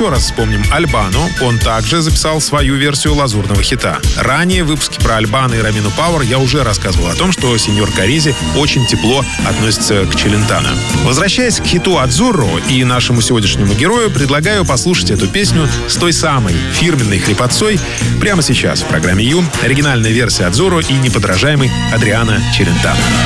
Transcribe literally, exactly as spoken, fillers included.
еще раз вспомним Альбано. Он также записал свою версию лазурного хита. Ранее в выпуске про Альбано и Ромину Пауэр я уже рассказывал о том, что сеньор Каризи очень тепло относится к Челентано. Возвращаясь к хиту «Адзурро» и нашему сегодняшнему герою, предлагаю послушать эту песню с той самой фирменной хрипотцой прямо сейчас в программе «Ю». Оригинальная версия «Адзурро» и неподражаемый Адриано Челентано.